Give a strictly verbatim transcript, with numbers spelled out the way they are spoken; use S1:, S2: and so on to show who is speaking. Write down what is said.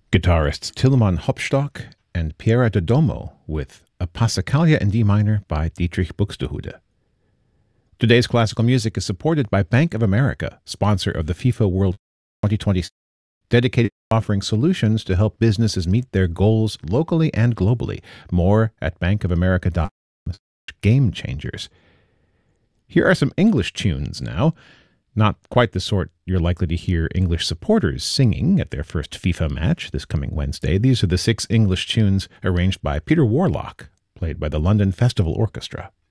S1: Guitarists Tilman Hopstock and Piera de Domo with A Passacaglia in D minor by Dietrich Buxtehude. Today's classical music is supported by Bank of America, sponsor of the FIFA World twenty twenty, dedicated to offering solutions to help businesses meet their goals locally and globally. More at bank of america dot com. Game changers. Here are some English tunes now. Not quite the sort you're likely to hear English supporters singing at their first FIFA match this coming Wednesday. These are the six English tunes arranged by Peter Warlock, played by the London Festival Orchestra.